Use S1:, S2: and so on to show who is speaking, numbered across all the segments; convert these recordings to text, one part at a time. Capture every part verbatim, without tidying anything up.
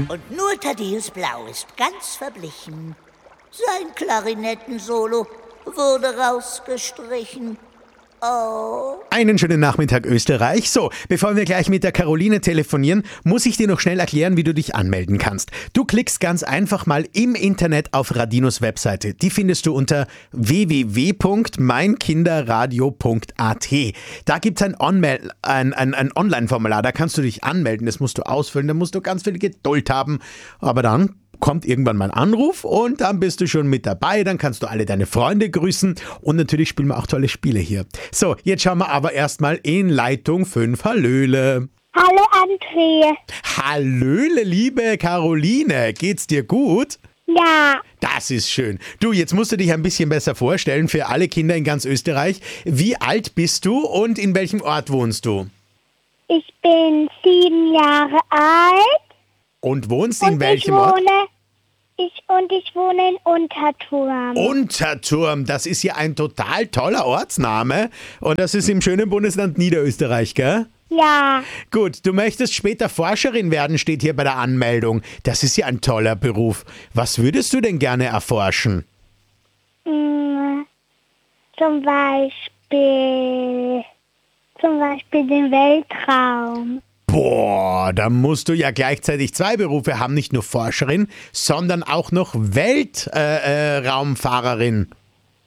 S1: Und nur Thaddäus Blau ist ganz verblichen. Sein Klarinettensolo wurde rausgestrichen. Oh.
S2: Einen schönen Nachmittag, Österreich. So, bevor wir gleich mit der Caroline telefonieren, muss ich dir noch schnell erklären, wie du dich anmelden kannst. Du klickst ganz einfach mal im Internet auf Radinos Webseite. Die findest du unter w w w punkt mein kinderradio punkt a t. Da gibt es ein, Onmel- ein, ein, ein Online-Formular, da kannst du dich anmelden. Das musst du ausfüllen, da musst du ganz viel Geduld haben. Aber dann kommt irgendwann mal ein Anruf und dann bist du schon mit dabei, dann kannst du alle deine Freunde grüßen und natürlich spielen wir auch tolle Spiele hier. So, jetzt schauen wir aber erstmal in Leitung fünf. Hallöle.
S3: Hallo André.
S2: Hallöle, liebe Caroline. Geht's dir gut?
S3: Ja.
S2: Das ist schön. Du, jetzt musst du dich ein bisschen besser vorstellen für alle Kinder in ganz Österreich. Wie alt bist du und in welchem Ort wohnst du?
S3: Ich bin sieben Jahre alt.
S2: Und wohnst
S3: und
S2: in welchem
S3: ich
S2: Ort?
S3: wohne, ich Und ich wohne in Unterturm.
S2: Unterturm, das ist ja ein total toller Ortsname. Und das ist im schönen Bundesland Niederösterreich, gell?
S3: Ja.
S2: Gut, du möchtest später Forscherin werden, steht hier bei der Anmeldung. Das ist ja ein toller Beruf. Was würdest du denn gerne erforschen?
S3: Mm, zum Beispiel, zum Beispiel den Weltraum.
S2: Boah, da musst du ja gleichzeitig zwei Berufe haben, nicht nur Forscherin, sondern auch noch Weltraumfahrerin. Äh, äh,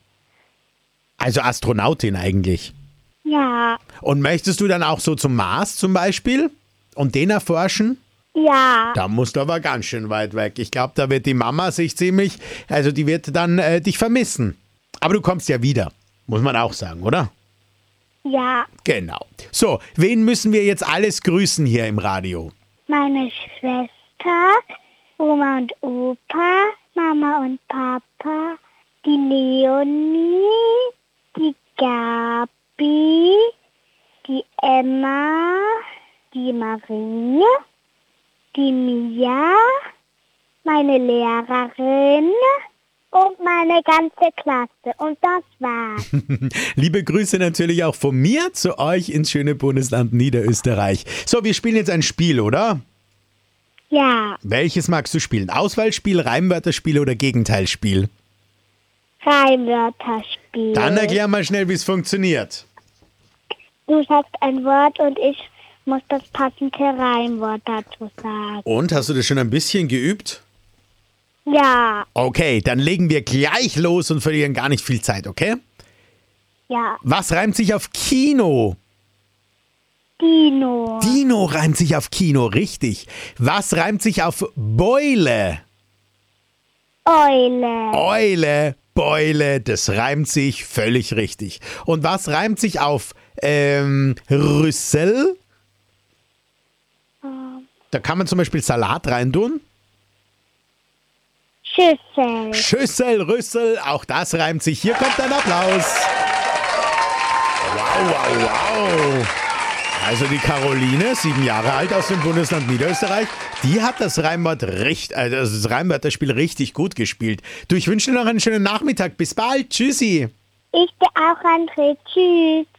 S2: also Astronautin eigentlich.
S3: Ja.
S2: Und möchtest du dann auch so zum Mars zum Beispiel und den erforschen?
S3: Ja.
S2: Da musst du aber ganz schön weit weg. Ich glaube, da wird die Mama sich ziemlich, also die wird dann äh, dich vermissen. Aber du kommst ja wieder, muss man auch sagen, oder?
S3: Ja.
S2: Genau. So, wen müssen wir jetzt alles grüßen hier im Radio?
S3: Meine Schwester, Oma und Opa, Mama und Papa, die Leonie, die Gabi, die Emma, die Marie, die Mia, meine Lehrerin und meine ganze Klasse. Und das war's.
S2: Liebe Grüße natürlich auch von mir zu euch ins schöne Bundesland Niederösterreich. So, wir spielen jetzt ein Spiel, oder?
S3: Ja.
S2: Welches magst du spielen? Auswahlspiel, Reimwörterspiel oder Gegenteilspiel?
S3: Reimwörterspiel.
S2: Dann erklär mal schnell, wie es funktioniert.
S3: Du sagst ein Wort und ich muss das passende Reimwort dazu sagen.
S2: Und, hast du das schon ein bisschen geübt?
S3: Ja.
S2: Okay, dann legen wir gleich los und verlieren gar nicht viel Zeit, okay?
S3: Ja.
S2: Was reimt sich auf Kino?
S3: Dino.
S2: Dino reimt sich auf Kino, richtig. Was reimt sich auf Beule?
S3: Eule.
S2: Eule, Beule, das reimt sich völlig richtig. Und was reimt sich auf ähm, Rüssel?
S3: Ähm.
S2: Da kann man zum Beispiel Salat reintun.
S3: Schüssel.
S2: Schüssel, Rüssel, auch das reimt sich. Hier kommt ein Applaus. Wow, wow, wow. Also die Caroline, sieben Jahre alt aus dem Bundesland Niederösterreich, die hat das Reimwort richt, also das Reimwörterspiel richtig gut gespielt. Du, ich wünsche dir noch einen schönen Nachmittag. Bis bald. Tschüssi.
S3: Ich dir auch, André. Tschüss.